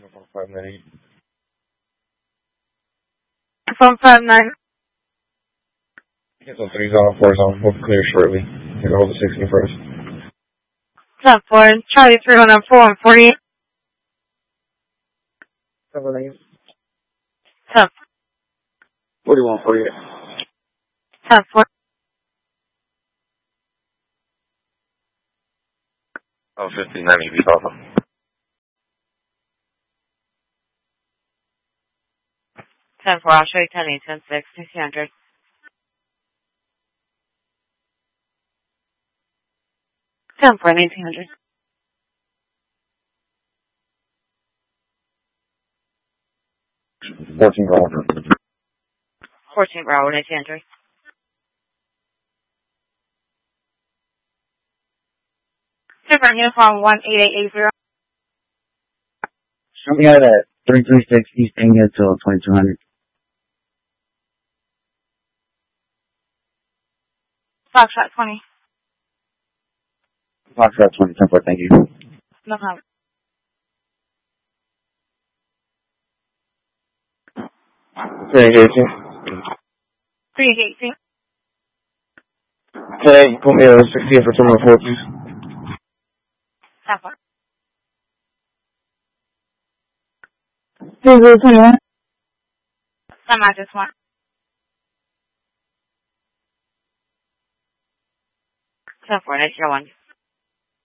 Uniform 598. Uniform 59. Cancel 3 zone, 4 zone. We'll clear shortly. Take hold of 16 first. 10-4. Charlie 314 and 48. 10. 41, 48. 10-4. Oh, 59 EV Alpha. 10-4. I'll show you 10-8, 10-6, 1600. 10-4, 1900. 14 Bravo. 14 Bravo, 1900. Different uniform 18880. Show me out at 336 East Inga till 2200. Foxtrot 20. Foxtrot 20, 10-4, thank you. No problem. 318. 318. Okay, you put me at 16 for terminal 4, please. 10-4. 21. Some I just want. 10-4, 1901.